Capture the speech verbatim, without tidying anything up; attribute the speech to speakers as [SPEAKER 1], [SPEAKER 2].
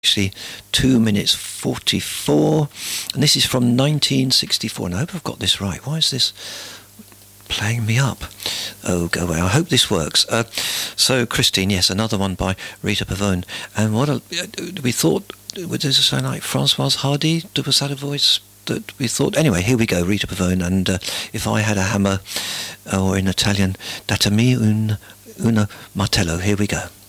[SPEAKER 1] actually two minutes forty-four, and this is from nineteen sixty-four, and I hope I've got this right. Why is this playing me up? Oh, go away. I hope this works. Uh, so, Christine, yes, another one by Rita Pavone, and what a, we thought, was this a song like Françoise Hardy? Was that a voice that we thought? Anyway, here we go, Rita Pavone, and uh, If I Had a Hammer, or in Italian, Datami un, una martello. Here we go.